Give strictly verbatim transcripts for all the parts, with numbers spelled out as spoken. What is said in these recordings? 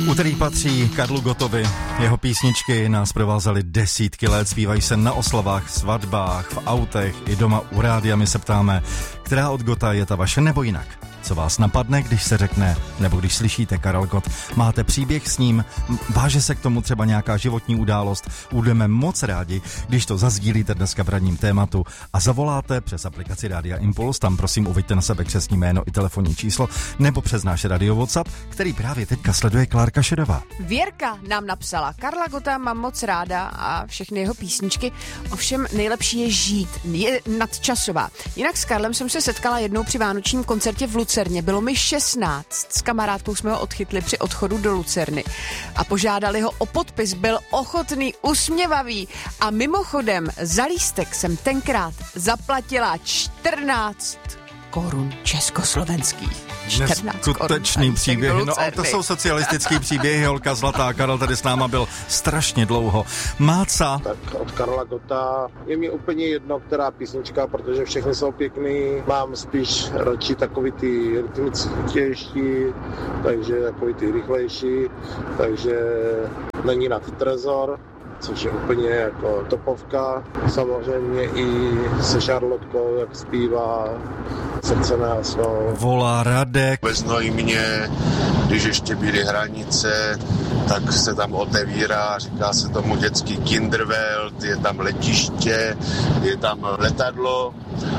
Úterý patří Karlu Gottovi. Jeho písničky nás provázely desítky let, zpívají se na oslavách, svatbách, v autech i doma u rádia. My se ptáme, která od Gotta je ta vaše, nebo jinak. Co vás napadne, když se řekne, nebo když slyšíte Karel Gott? Máte příběh s ním? Váže se k tomu třeba nějaká životní událost? Budeme moc rádi, když to zazdílíte dneska v ranním tématu a zavoláte přes aplikaci Rádia Impuls. Tam prosím uveďte na sebe křestní jméno i telefonní číslo, nebo přes náš radio WhatsApp, který právě teďka sleduje Klárka Šedová. Věrka nám napsala: Karla Gotta mám moc ráda a všechny jeho písničky, ovšem nejlepší je žít, je nadčasová. Jinak s Karlem jsem se setkala jednou při vánočním koncertě v Lucerně. Bylo mi šestnáct. S kamarádkou jsme ho odchytli při odchodu do Lucerny a požádali ho o podpis. Byl ochotný, usměvavý a mimochodem za lístek jsem tenkrát zaplatila čtrnáct korun československých. Neskutečný příběh. No a to jsou socialistický příběhy, holka zlatá. Karel tady s náma byl strašně dlouho. Máca. Tak od Karla Gotta je mi úplně jedno, která písnička, protože všechny jsou pěkný. Mám spíš radši takový ty rytmičtější, takže takový ty rychlejší, takže není na Trezor, což je úplně jako topovka. Samozřejmě i se Charlotkou, jak zpívá Srdce nehasnou. Volá Radek. Ve Znojmě, když ještě byly hranice, tak se tam otevírá, říká se tomu dětský Kinderwelt, je tam letiště, je tam letadlo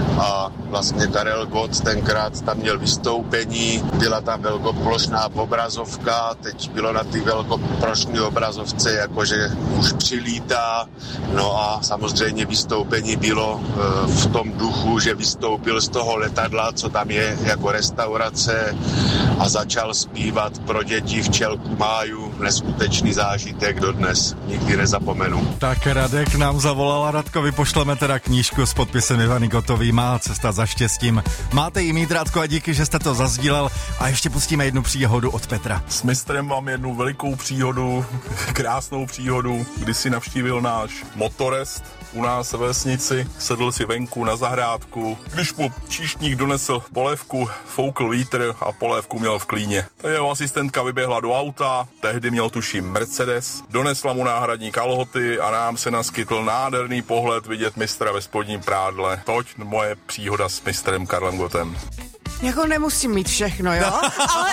a vlastně Karel Gott tenkrát tam měl vystoupení, byla tam velkoplošná obrazovka, teď bylo na ty velkoplošné obrazovce, jakože už přilítá, no a samozřejmě vystoupení bylo v tom duchu, že vystoupil z toho letadla, co tam je jako restaurace a začal zpívat pro děti Včelku máju. Neskutečný zážitek dodnes, nikdy nezapomenu. Tak Radek nám zavolala. Radkovi pošleme teda knížku s podpisem Ivany Gottový, Má cesta za štěstím. Máte jí mít, Radko, a díky, že jste to zazdílel. A ještě pustíme jednu příhodu od Petra. S mistrem mám jednu velikou příhodu, krásnou příhodu, kdy si navštívil náš motorest u nás ve vesnici, sedl si venku na zahrádku, když mu číšník donesl polévku, foukl vítr a polévku měl v klíně. Jeho asistentka vyběhla do auta, tehdy měl tuším Mercedes, donesla mu náhradní kalhoty a nám se naskytl nádherný pohled vidět mistra ve spodním prádle. Toť moje příhoda s mistrem Karlem Gottem. Jako nemusím mít všechno, jo? Ale...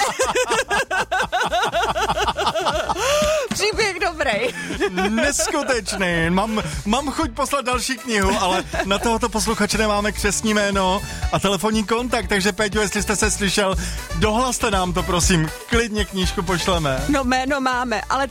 Příběh dobrý. Neskutečný. Mám, mám chuť poslat další knihu, ale na tohoto posluchače nemáme křestní jméno a telefonní kontakt, takže Péťo, jestli jste se slyšel, dohlaste nám to, prosím. Klidně knížku pošleme. No jméno máme, ale